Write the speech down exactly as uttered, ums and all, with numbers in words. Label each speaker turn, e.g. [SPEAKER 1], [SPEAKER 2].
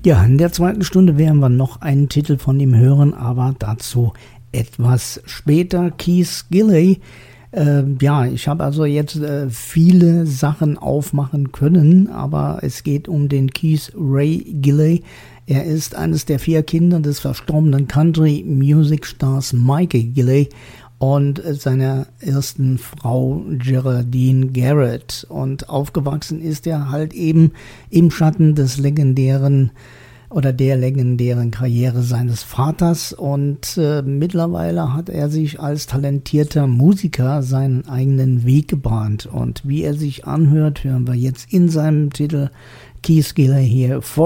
[SPEAKER 1] Ja, in der zweiten Stunde werden wir noch einen Titel von ihm hören, aber dazu etwas später. Keith Gilley. Äh, ja, ich habe also jetzt äh, viele Sachen aufmachen können, aber es geht um den Keith Ray Gilley. Er ist eines der vier Kinder des verstorbenen Country-Music-Stars Michael Gilley und seiner ersten Frau Geraldine Garrett. Und aufgewachsen ist er halt eben im Schatten des legendären oder der legendären Karriere seines Vaters. Und äh, mittlerweile hat er sich als talentierter Musiker seinen eigenen Weg gebahnt. Und wie er sich anhört, hören wir jetzt in seinem Titel Keith Gilley hier vor.